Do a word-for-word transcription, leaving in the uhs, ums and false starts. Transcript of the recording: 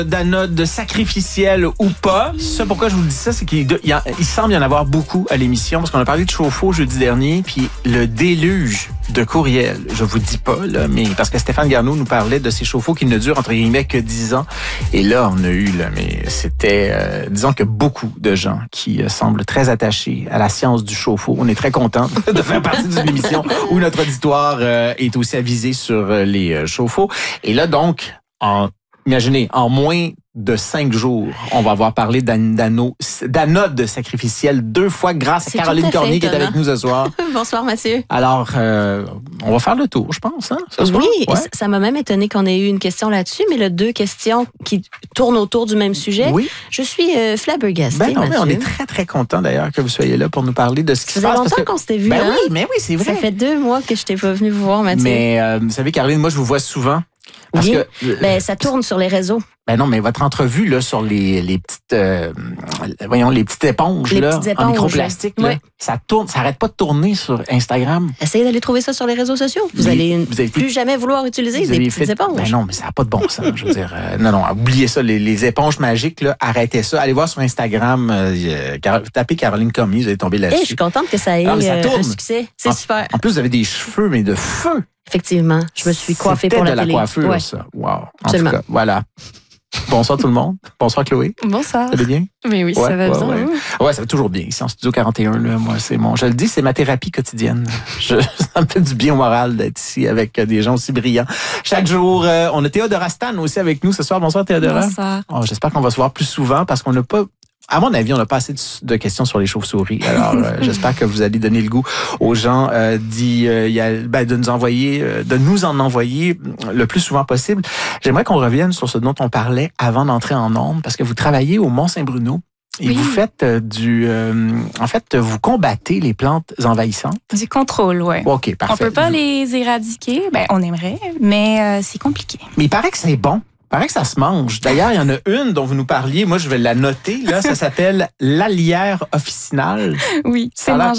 D'anode sacrificielle ou pas. Ça, pourquoi je vous dis ça, c'est qu'il y a, il semble y en avoir beaucoup à l'émission parce qu'on a parlé de chauffe-eau jeudi dernier, puis le déluge de courriels. Je vous dis pas, là, mais parce que Stéphane Garneau nous parlait de ces chauffe-eau qui ne durent entre guillemets que dix ans. Et là, on a eu, là, mais c'était, euh, disons que beaucoup de gens qui euh, semblent très attachés à la science du chauffe-eau. On est très contents de faire partie d'une émission où notre auditoire euh, est aussi avisé sur euh, les euh, chauffe-eau. Et là, donc, en Imaginez, en moins de cinq jours, on va avoir parlé d'anode sacrificielle deux fois grâce à Caroline Cormier qui est avec nous ce soir. Bonsoir Mathieu. Alors, euh, on va faire le tour, je pense. Hein, ce soir? Oui, ouais. Ça m'a même étonné qu'on ait eu une question là-dessus, mais le deux questions qui tournent autour du même sujet. Oui. Je suis euh, flabbergastée, ben non, Mathieu. Mais on est très, très content d'ailleurs que vous soyez là pour nous parler de ce qui ça se passe. Ça fait longtemps que... qu'on s'était vu. Ben hein? oui, mais oui, c'est vrai. Ça fait deux mois que je t'ai pas venu vous voir, Mathieu. Mais euh, vous savez, Caroline, moi, je vous vois souvent. Parce oui, que, euh, ben, ça tourne sur les réseaux. Ben non, mais votre entrevue là sur les, les petites euh, voyons les petites éponges les là petites éponges, en microplastique ouais. là, ça tourne, ça arrête pas de tourner sur Instagram. Essayez d'aller trouver ça sur les réseaux sociaux. Vous mais, allez vous avez plus fait, jamais vouloir utiliser des petites fait, éponges. Ben non, mais ça n'a pas de bon sens. Je veux dire, euh, non, non, oubliez ça. Les, les éponges magiques là, arrêtez ça. Allez voir sur Instagram, euh, tapez Caroline Cormier, vous allez tomber là-dessus. Hey, je suis contente que ça ait ah, ça euh, un succès. C'est en, super. En plus, vous avez des cheveux, mais de feu. Effectivement, je me suis coiffée pour la de la télé. coiffure, ouais. ça. Wow. En Absolument. tout cas, voilà. Bonsoir tout le monde. Bonsoir Chloé. Bonsoir. Ça va bien? Mais oui, ouais, ça va ouais, bien. Ouais. ouais, ça va toujours bien. Ici en Studio quarante et un, là, moi, c'est mon, je le dis, c'est ma thérapie quotidienne. Je, ça me fait du bien au moral d'être ici avec des gens aussi brillants. Chaque jour, euh, on a Théodora Stan aussi avec nous ce soir. Bonsoir Théodora. Bonsoir. Oh, j'espère qu'on va se voir plus souvent parce qu'on n'a pas... À mon avis, on n'a pas assez de, de questions sur les chauves-souris. Alors, euh, j'espère que vous allez donner le goût aux gens euh, d'y, euh, y a, ben, de nous envoyer, euh, de nous en envoyer le plus souvent possible. J'aimerais qu'on revienne sur ce dont on parlait avant d'entrer en ondes, parce que vous travaillez au Mont-Saint-Bruno et oui. vous faites euh, du, euh, en fait, vous combattez les plantes envahissantes. Du contrôle, oui. Ok, parfait. On peut pas les éradiquer, ben on aimerait, mais euh, c'est compliqué. Mais il paraît que c'est bon. Il paraît que ça se mange. D'ailleurs, il y en a une dont vous nous parliez. Moi, je vais la noter. Là, ça s'appelle l'alière officinale. Oui, c'est mange